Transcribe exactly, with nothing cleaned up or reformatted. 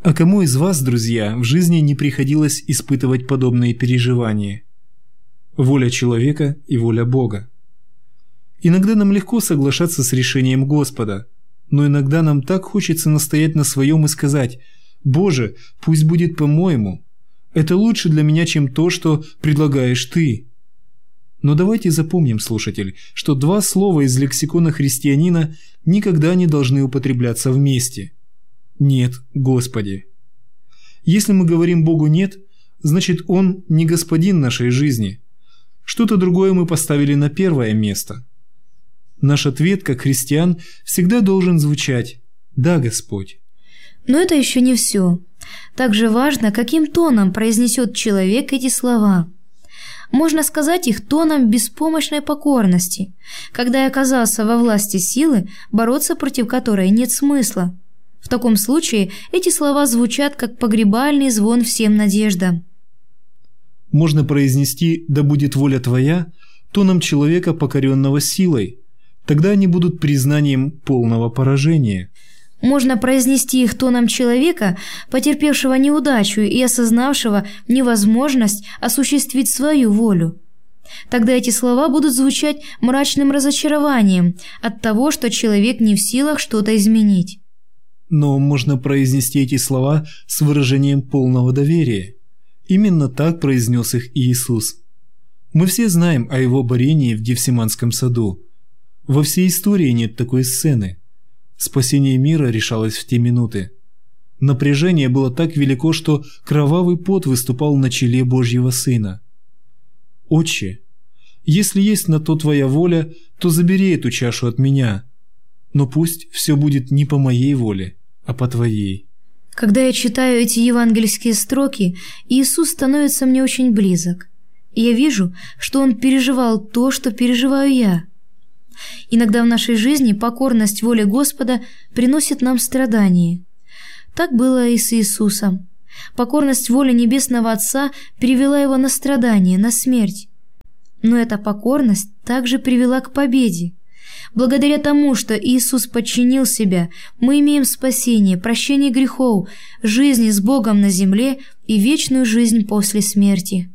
А кому из вас, друзья, в жизни не приходилось испытывать подобные переживания? Воля человека и воля Бога. Иногда нам легко соглашаться с решением Господа, но иногда нам так хочется настоять на своем и сказать: «Боже, пусть будет по-моему. Это лучше для меня, чем то, что предлагаешь Ты». Но давайте запомним, слушатель, что два слова из лексикона христианина никогда не должны употребляться вместе. «Нет, Господи». Если мы говорим Богу «нет», значит Он не господин нашей жизни. Что-то другое мы поставили на первое место. Наш ответ, как христиан, всегда должен звучать: «Да, Господь». Но это еще не все. Также важно, каким тоном произнесет человек эти слова. Можно сказать их тоном беспомощной покорности, когда я оказался во власти силы, бороться против которой нет смысла. В таком случае эти слова звучат как погребальный звон всем надеждам. Можно произнести «да будет воля Твоя» тоном человека, покоренного силой. Тогда они будут признанием полного поражения. Можно произнести их тоном человека, потерпевшего неудачу и осознавшего невозможность осуществить свою волю. Тогда эти слова будут звучать мрачным разочарованием от того, что человек не в силах что-то изменить. Но можно произнести эти слова с выражением полного доверия. Именно так произнес их Иисус. Мы все знаем о Его борении в Гефсиманском саду. Во всей истории нет такой сцены. Спасение мира решалось в те минуты. Напряжение было так велико, что кровавый пот выступал на челе Божьего Сына. «Отче, если есть на то Твоя воля, то забери эту чашу от меня, но пусть все будет не по моей воле, а по Твоей». Когда я читаю эти евангельские строки, Иисус становится мне очень близок. И я вижу, что Он переживал то, что переживаю я. Иногда в нашей жизни покорность воле Господа приносит нам страдания. Так было и с Иисусом. Покорность воле Небесного Отца привела Его на страдания, на смерть. Но эта покорность также привела к победе. Благодаря тому, что Иисус подчинил себя, мы имеем спасение, прощение грехов, жизнь с Богом на земле и вечную жизнь после смерти.